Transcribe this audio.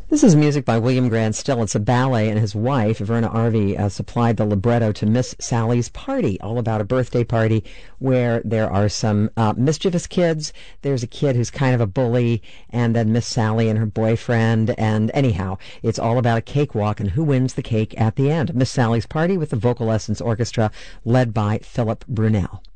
This is music by William Grant Still. It's a ballet, and his wife, Verna Arvey, supplied the libretto to Miss Sally's Party, all about a birthday party where there are some mischievous kids. There's a kid who's kind of a bully, and then Miss Sally and her boyfriend, and anyhow, it's all about a cakewalk and who wins the cake at the end. Miss Sally's Party with the Vocal Essence Orchestra, led by Philip Brunel.